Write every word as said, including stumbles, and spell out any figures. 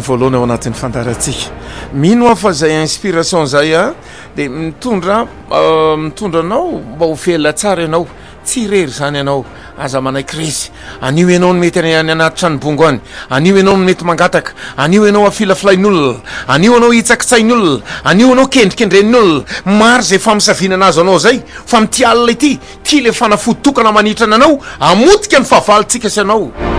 voalohany ao anatin'ny fantaratsika mino aho fa zay inspiration zay a de mitondra mitondra anao mba ho velona tsara ianao tsy rery zany ianao aza manaiky rezy anio ianao no mety any anaty tranobongo any anio ianao no mety mangataka anio ianao afilafilainyolona anio anao hitsakitsain'olona anio anao kendrikendrenin'olona maro zay famisavinana azy anao zay fa mity alina ity ty le fanafody tokana manitrana anao amotika ny fahavalitsika sy anao